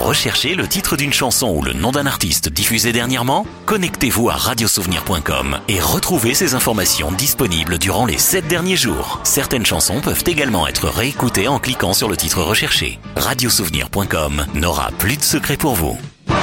recherchez le titre d'une chanson ou le nom d'un artiste diffusé dernièrement? Connectez-vous à radiosouvenir.com et retrouvez ces informations disponibles durant les 7 derniers jours. Certaines chansons peuvent également être réécoutées en cliquant sur le titre recherché. Radiosouvenir.com n'aura plus de secret pour vous.